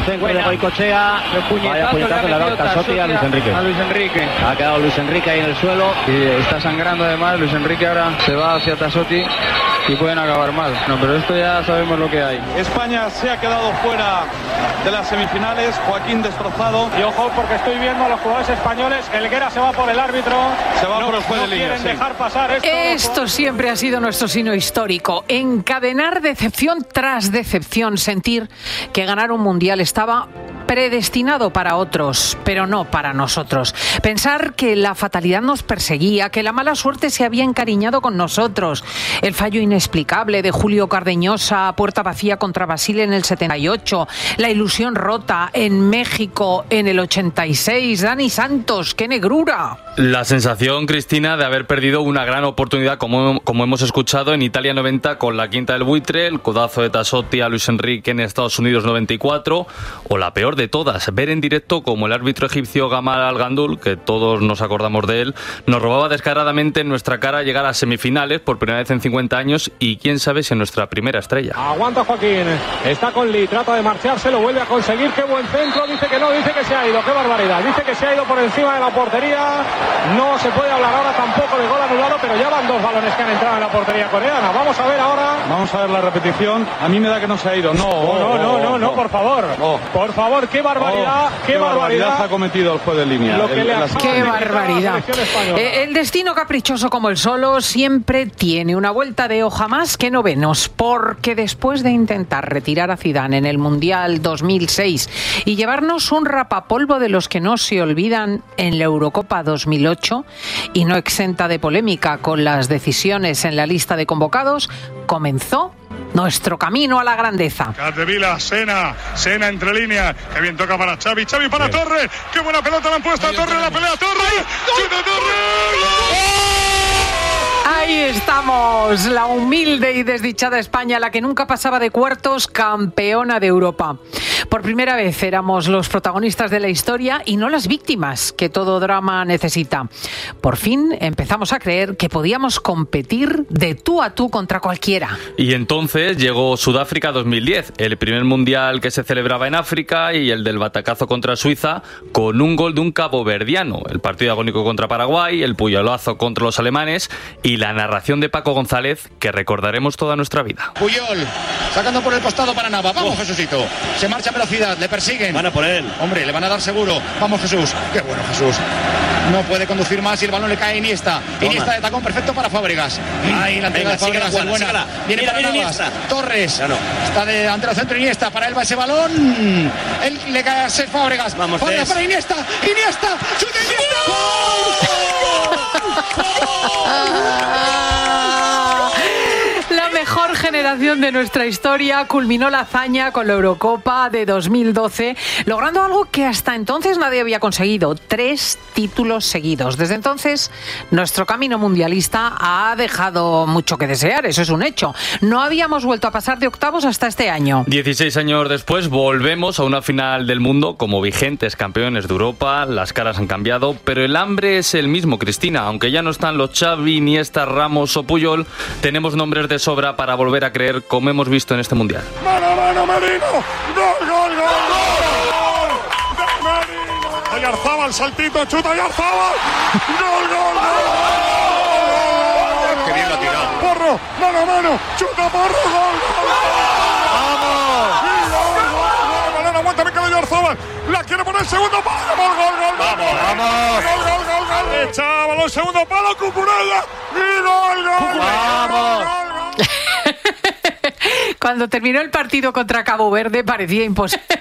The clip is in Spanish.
El centro de Goicoechea. Vaya puñetazo le ha dado Tassotti a Luis Enrique. Ha quedado Luis Enrique ahí en el suelo. Y está sangrando además. Luis Enrique ahora se va hacia Tassotti y pueden acabar mal. No, pero esto ya sabemos lo que hay. España se ha quedado fuera de las semifinales. Joaquín destrozado. Y ojo, porque estoy viendo a los jugadores españoles. Helguera se va por el árbitro. Se va por el juez de línea. Quieren dejar pasar esto. Esto siempre ha sido nuestro signo histórico. Encadenar decepción tras decepción. Sentir que ganar un mundial estaba predestinado para otros, pero no para nosotros. Pensar que la fatalidad nos perseguía, que la mala suerte se había encariñado con nosotros. El fallo inexplicable de Julio Cardeñosa a puerta vacía contra Brasil en el 78. La ilusión rota en México en el 86. Dani Santos, ¡qué negrura! La sensación, Cristina, de haber perdido una gran oportunidad, como hemos escuchado en Italia 90 con la quinta del buitre, el codazo de Tassotti a Luis Enrique en Estados Unidos 94, o la peor de todas, ver en directo como el árbitro egipcio Gamal Al-Gandul, que todos nos acordamos de él, nos robaba descaradamente en nuestra cara llegar a semifinales por primera vez en 50 años y quién sabe si en nuestra primera estrella. Aguanta Joaquín, está con Lee, trata de marcharse, lo vuelve a conseguir, qué buen centro, dice que no, dice que se ha ido, qué barbaridad, dice que se ha ido por encima de la portería, no se puede hablar ahora tampoco de gol anulado, pero ya van dos balones que han entrado en la portería coreana, vamos a ver ahora. Vamos a ver la repetición, a mí me da que no se ha ido, no, por favor, por favor, qué barbaridad, qué barbaridad ha cometido el juez de línea. ¡Qué barbaridad! El destino caprichoso como el solo siempre tiene una vuelta de hoja más que novenos, porque después de intentar retirar a Zidane en el Mundial 2006 y llevarnos un rapapolvo de los que no se olvidan en la Eurocopa 2008 y no exenta de polémica con las decisiones en la lista de convocados, comenzó nuestro camino a la grandeza. Capdevila, Sena entre líneas, que bien toca para Xavi para Torres, qué buena pelota le han puesto a Torres, la pelea Torres, ¡chuta Torres! Ahí estamos, la humilde y desdichada España, la que nunca pasaba de cuartos, campeona de Europa. Por primera vez éramos los protagonistas de la historia y no las víctimas que todo drama necesita. Por fin empezamos a creer que podíamos competir de tú a tú contra cualquiera. Y entonces llegó Sudáfrica 2010, el primer mundial que se celebraba en África y el del batacazo contra Suiza, con un gol de un caboverdiano, el partido agónico contra Paraguay, el puyolazo contra los alemanes y la narración de Paco González que recordaremos toda nuestra vida. Puyol, sacando por el costado para Nava. Vamos, Jesucito. Se marcha a velocidad, le persiguen. Van a por él. Hombre, le van a dar seguro. Vamos, Jesús. Qué bueno, Jesús. No puede conducir más y el balón le cae a Iniesta. Toma. Iniesta de tacón perfecto para Fábregas. Ahí la entrega de Fábregas es buena. Viene para Navas. Torres. Ya no. Está ante el centro Iniesta. Para él va ese balón. Él le cae a Cesc Fábregas. Vamos, Fábregas para Iniesta. Iniesta. ¡Chuta Iniesta! La mejor generación de nuestra historia culminó la hazaña con la Eurocopa de 2012, logrando algo que hasta entonces nadie había conseguido: 3 títulos seguidos. Desde entonces, nuestro camino mundialista ha dejado mucho que desear, eso es un hecho. No habíamos vuelto a pasar de octavos hasta este año. 16 años después volvemos a una final del mundo como vigentes campeones de Europa. Las caras han cambiado, pero el hambre es el mismo, Cristina. Aunque ya no están los Xavi, Iniesta, Ramos o Puyol, tenemos nombres de sobra para volver a creer como hemos visto en este mundial. ¡Mano, Merino! ¡Gol, gol, gol, gol! ¡De Merino! Oyarzábal, saltito, chuta Oyarzábal. ¡Gol, gol, gol! ¡Qué bien lo ha tirado! ¡Porro! ¡Mano! ¡Chuta Porro! ¡Gol, gol! ¡Vamos! ¡Gol! ¡Balón, aguanta, me queda Oyarzábal! ¡La quiere poner segundo palo! ¡Gol, gol, gol! ¡Vamos! ¡Gol, gol, gol! ¡Echa balón, segundo palo, Cucurella! ¡Y gol, gol! ¡Vamos! Cuando terminó el partido contra Cabo Verde parecía imposible.